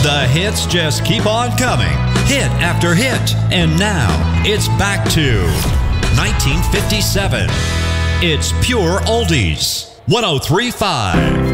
The hits just keep on coming, hit after hit. And now, it's back to 1957. It's Pure Oldies, 103.5.